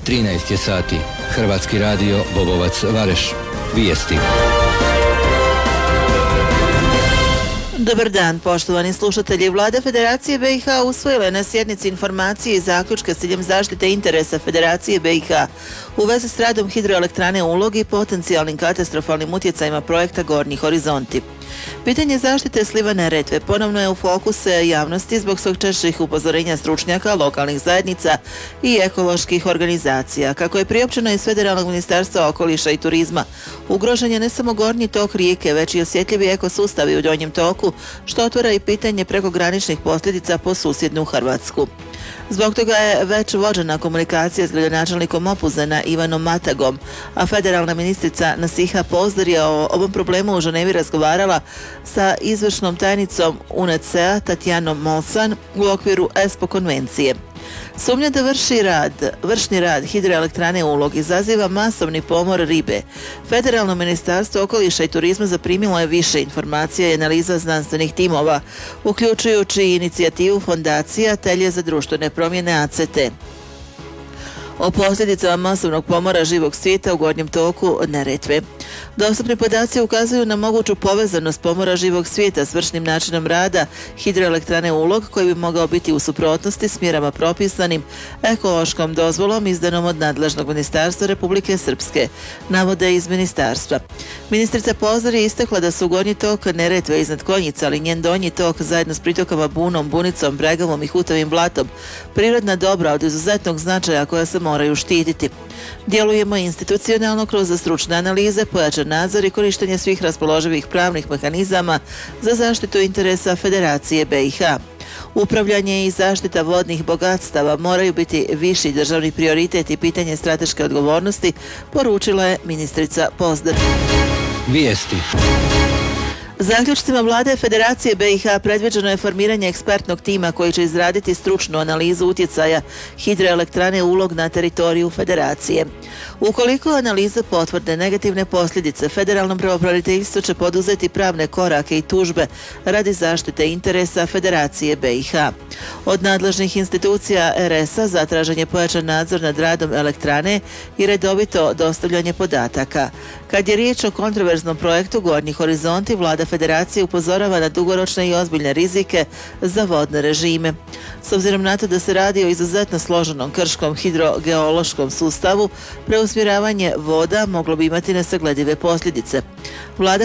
13 je sati. Hrvatski radio Bobovac Vareš. Vijesti. Dobar dan, poštovani slušatelji. Vlada Federacije BiH usvojila je na sjednici informacije i zaključke s ciljem zaštite interesa Federacije BiH u vezi s radom hidroelektrane Ulog i potencijalnim katastrofalnim utjecajima projekta Gornji horizonti. Pitanje zaštite sliva Neretve ponovno je u fokusu javnosti zbog svog češćih upozorenja stručnjaka, lokalnih zajednica i ekoloških organizacija. Kako je priopćeno iz Federalnog ministarstva okoliša i turizma, ugrožen je ne samo gornji tok rijeke, već i osjetljivi ekosustavi u donjem toku, što otvara i pitanje prekograničnih posljedica po susjednu Hrvatsku. Zbog toga je već vođena komunikacija s gradonačelnikom Opuzena Ivanom Matagom, a federalna ministrica Nasiha Pozdar je o ovom problemu u Ženevi razgovarala sa izvršnom tajnicom UNECE-a Tatjanom Molsan u okviru ESPO konvencije. Sumnja da vršni rad hidroelektrane Ulog izaziva masovni pomor ribe. Federalno ministarstvo okoliša i turizma zaprimilo je više informacija i analiza znanstvenih timova, uključujući i inicijativu fondacija Telje za društvene promjene ACT o posljedicama masovnog pomora živog svijeta u gornjem toku Neretve. Dostupni podaci ukazuju na moguću povezanost pomora živog svijeta s vršnim načinom rada hidroelektrane Ulog, koji bi mogao biti u suprotnosti s mjerama propisanim ekološkom dozvolom izdanom od nadležnog ministarstva Republike Srpske, navode iz ministarstva. Ministrica Pozdar je istakla da su gornji tok Neretve iznad Konjica, ali njen donji tok zajedno s pritokama Bunom, Bunicom, Bregavom i Hutavim blatom prirodna dobra od izuzetnog značaja koja se moraju štititi. Djelujemo institucionalno kroz stručne analize, pojačan nadzor i korištenje svih raspoloživih pravnih mehanizama za zaštitu interesa Federacije BiH. Upravljanje i zaštita vodnih bogatstava moraju biti viši državni prioritet i pitanje strateške odgovornosti, poručila je ministrica Pozdar. Vijesti. Zaključcima Vlade Federacije BiH predviđeno je formiranje ekspertnog tima koji će izraditi stručnu analizu utjecaja hidroelektrane Ulog na teritoriju Federacije. Ukoliko analiza potvrde negativne posljedice, federalno pravobraniteljstvo će poduzeti pravne korake i tužbe radi zaštite interesa Federacije BiH. Od nadležnih institucija RS-a zatražen je pojačan nadzor nad radom elektrane i redovito dostavljanje podataka. Kad je riječ o kontroverznom projektu Gornji horizonti, Vlada Federacije upozorava na dugoročne i ozbiljne rizike za vodne režime. S obzirom na to da se radi o izuzetno složenom krškom hidrogeološkom sustavu, preusmjeravanje voda moglo bi imati nesagledive posljedice. Vlada